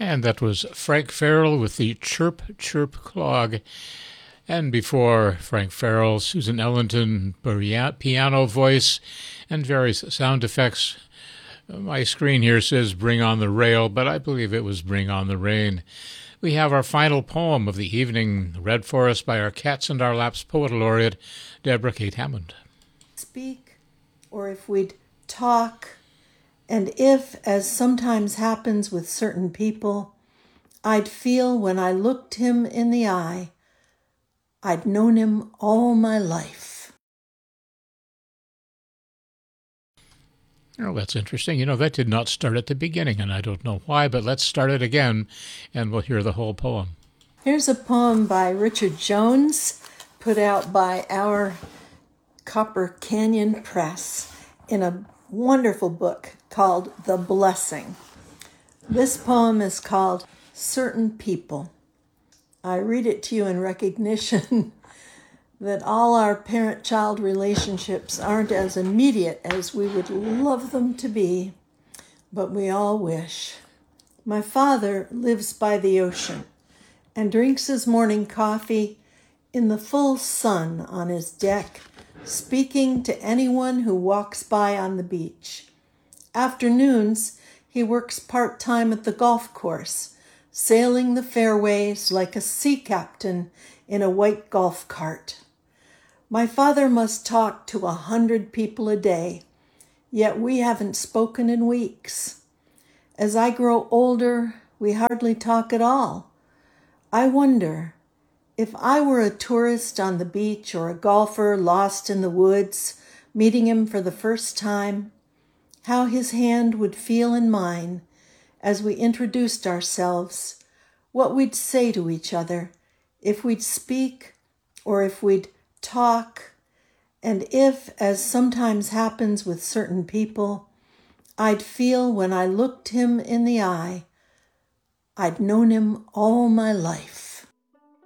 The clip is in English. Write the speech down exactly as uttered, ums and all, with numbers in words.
And that was Frank Farrell with the Chirp Chirp Clog. And before Frank Farrell, Susan Ellington, piano voice, and various sound effects. My screen here says Bring on the Rail, but I believe it was Bring on the Rain. We have our final poem of the evening, read for us by our Cats in Our Laps Poet Laureate, Deborah Kate Hammond. Speak, or if we'd talk, and if, as sometimes happens with certain people, I'd feel when I looked him in the eye, I'd known him all my life. Oh, that's interesting. You know, that did not start at the beginning, and I don't know why, but let's start it again, and we'll hear the whole poem. Here's a poem by Richard Jones, put out by our Copper Canyon Press in a wonderful book called The Blessing. This poem is called Certain People. I read it to you in recognition that all our parent-child relationships aren't as immediate as we would love them to be, but we all wish. My father lives by the ocean and drinks his morning coffee in the full sun on his deck, speaking to anyone who walks by on the beach. Afternoons, he works part-time at the golf course, sailing the fairways like a sea captain in a white golf cart. My father must talk to a hundred people a day, yet we haven't spoken in weeks. As I grow older, we hardly talk at all. I wonder, if I were a tourist on the beach or a golfer lost in the woods, meeting him for the first time, how his hand would feel in mine as we introduced ourselves, what we'd say to each other, if we'd speak or if we'd talk, and if, as sometimes happens with certain people, I'd feel when I looked him in the eye, I'd known him all my life.